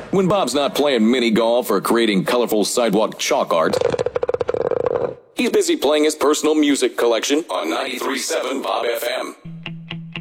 When Bob's not playing mini golf or creating colorful sidewalk chalk art, he's busy playing his personal music collection on 93.7 Bob FM.